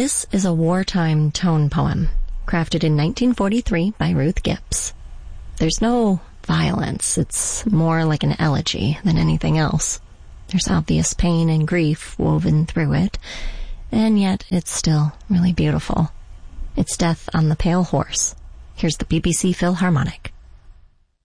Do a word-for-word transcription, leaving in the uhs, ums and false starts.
This is a wartime tone poem, crafted in nineteen forty-three by Ruth Gibbs. There's no violence. It's more like an elegy than anything else. There's obvious pain and grief woven through it, and yet it's still really beautiful. It's Death on the Pale Horse. Here's the B B C Philharmonic.